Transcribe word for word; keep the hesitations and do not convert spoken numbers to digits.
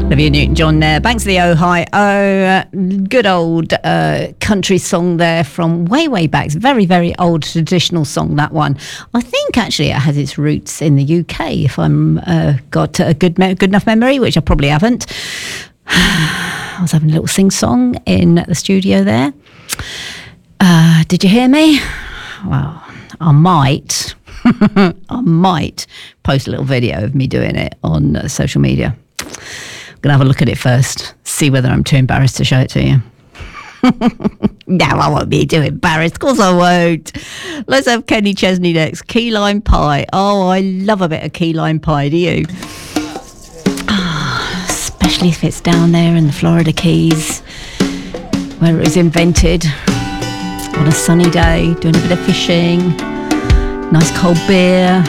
Olivia Newton-John there. Banks of the Ohio. Uh, good old uh, country song there from way, way back. It's a very, very old traditional song, that one. I think actually it has its roots in the U K, if I'm uh, got a good, me- good enough memory, which I probably haven't. I was having a little sing-song in the studio there. Uh, did you hear me? Well, I might, I might post a little video of me doing it on uh, social media. I'm going to have a look at it first, see whether I'm too embarrassed to show it to you. No, I won't be too embarrassed. Of course I won't. Let's have Kenny Chesney next. Key lime pie. Oh, I love a bit of key lime pie, do you? Oh, especially if it's down there in the Florida Keys, where it was invented. On a sunny day, doing a bit of fishing, nice cold beer.